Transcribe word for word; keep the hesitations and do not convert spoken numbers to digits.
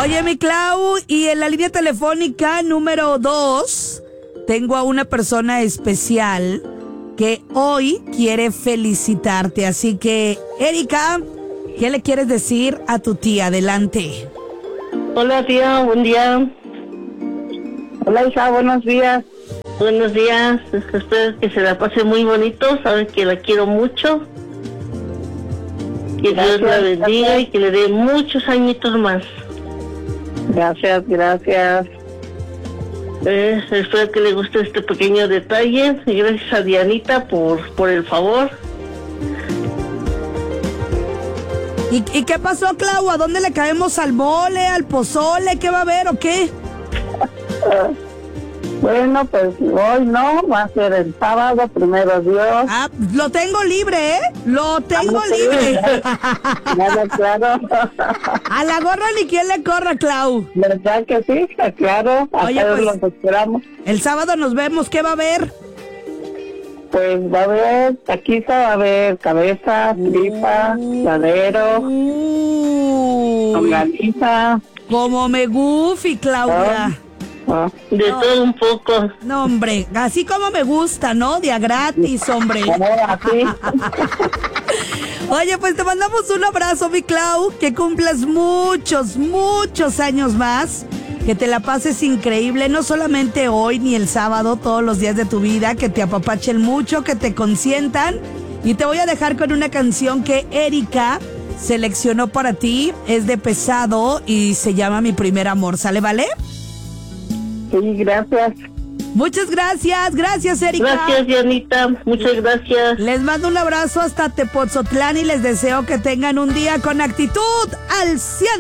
Oye, mi Clau, y en la línea telefónica número dos, tengo a una persona especial que hoy quiere felicitarte. Así que, Erika, ¿qué le quieres decir a tu tía? Adelante. Hola, tía, buen día. Hola, Isa, buenos días. Buenos días, espero que se la pase muy bonito, saben que la quiero mucho. Que Gracias, Dios la bendiga gracias. y que le dé muchos añitos más. Gracias, gracias. Eh, espero que le guste este pequeño detalle y gracias a Dianita por, por el favor. ¿Y, ¿Y qué pasó, Clau? ¿A dónde le caemos? ¿Al mole, al pozole? ¿Qué va a haber o qué? Bueno, pues hoy no, va a ser el sábado, primero Dios. Ah, lo tengo libre, ¿eh? Lo tengo Ah, sí. libre. Nada, claro. A la gorra ni quien le corra, Clau. ¿Verdad que sí? Claro, a Oye, todos pues- los esperamos. El sábado nos vemos. ¿Qué va a haber? Pues va a haber taquiza, va a haber cabeza, tripa, suadero, Uy, longaniza. como me gufi, Claudia. Ah, De No. todo un poco. No, hombre, así como me gusta, ¿no? De a gratis, hombre. ahora sí. Oye, pues te mandamos un abrazo, mi Clau. Que cumplas muchos, muchos años más. Que te la pases increíble, no solamente hoy ni el sábado, todos los días de tu vida. Que te apapachen mucho, que te consientan. Y te voy a dejar con una canción que Erika seleccionó para ti. Es de Pesado y se llama Mi Primer Amor. ¿Sale, vale? Sí, gracias. Muchas gracias, gracias, Erika. Gracias, Dianita, muchas gracias. Les mando un abrazo hasta Tepoztlán y les deseo que tengan un día con actitud al cien.